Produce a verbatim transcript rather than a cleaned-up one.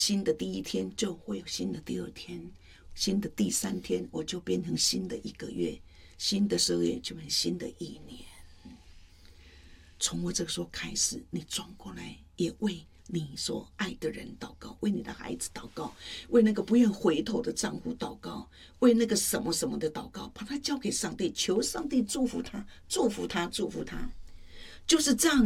新的第一天就会有新的第二天，新的第三天我就变成新的一个月，新的十二月就变成新的一年。从我这个时候开始，你转过来也为你所爱的人祷告，为你的孩子祷告，为那个不愿回头的丈夫祷告，为那个什么什么的祷告，把它交给上帝，求上帝祝福他，祝福他，祝福他，就是这样。